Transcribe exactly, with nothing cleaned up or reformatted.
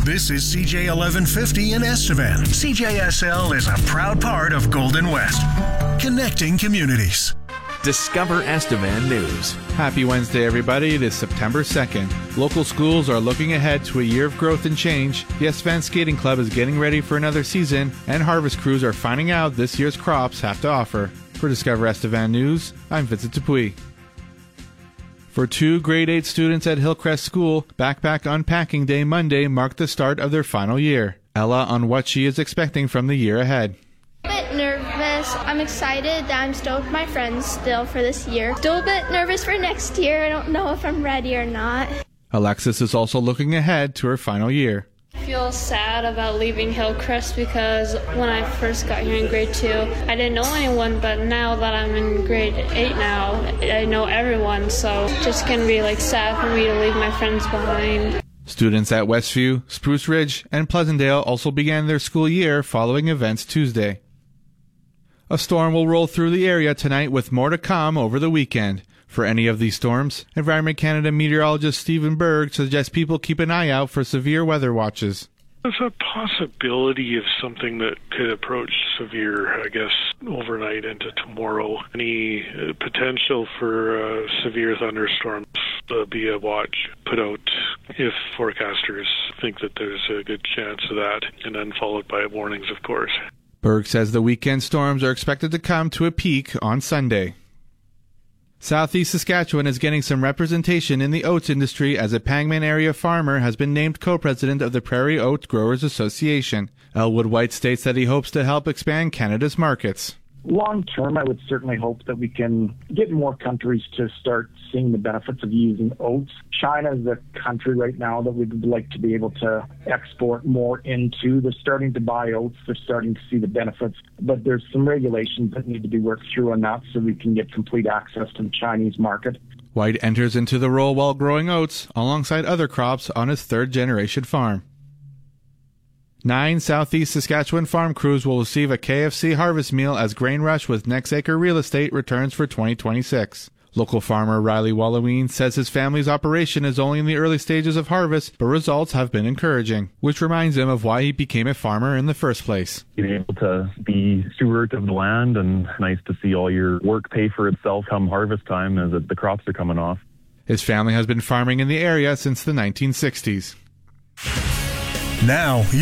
This is C J eleven fifty in Estevan. C J S L is a proud part of Golden West, connecting communities. Discover Estevan News. Happy Wednesday, everybody. It is September second. Local schools are looking ahead to a year of growth and change. The Estevan Skating Club is getting ready for another season, and harvest crews are finding out this year's crops have to offer. For Discover Estevan News, I'm Vincent Dupuis. For two grade eight students at Hillcrest School, Backpack Unpacking Day Monday marked the start of their final year. Ella on what she is expecting from the year ahead. A bit nervous. I'm excited that I'm still with my friends still for this year. Still a bit nervous for next year. I don't know if I'm ready or not. Alexis is also looking ahead to her final year. I feel sad about leaving Hillcrest because when I first got here in grade two, I didn't know anyone, but now that I'm in grade eight now, I know everyone, so it's just going to be like sad for me to leave my friends behind. Students at Westview, Spruce Ridge, and Pleasantdale also began their school year following events Tuesday. A storm will roll through the area tonight with more to come over the weekend. For any of these storms, Environment Canada meteorologist Stephen Berg suggests people keep an eye out for severe weather watches. There's a possibility of something that could approach severe, I guess, overnight into tomorrow. Any uh, potential for uh, severe thunderstorms uh, be a watch put out if forecasters think that there's a good chance of that, and then followed by warnings, of course. Berg says the weekend storms are expected to come to a peak on Sunday. Southeast Saskatchewan is getting some representation in the oats industry as a Pangman area farmer has been named co-president of the Prairie Oat Growers Association. Elwood White states that he hopes to help expand Canada's markets. Long term, I would certainly hope that we can get more countries to start seeing the benefits of using oats. China is a country right now that we'd like to be able to export more into. They're starting to buy oats. They're starting to see the benefits. But there's some regulations that need to be worked through on that so we can get complete access to the Chinese market. White enters into the role while growing oats alongside other crops on his third-generation farm. Nine Southeast Saskatchewan farm crews will receive a K F C harvest meal as Grain Rush with Next Acre Real Estate returns for twenty twenty-six. Local farmer Riley Walloween says his family's operation is only in the early stages of harvest, but results have been encouraging, which reminds him of why he became a farmer in the first place. Being able to be steward of the land, and nice to see all your work pay for itself come harvest time as the crops are coming off. His family has been farming in the area since the nineteen sixties. Now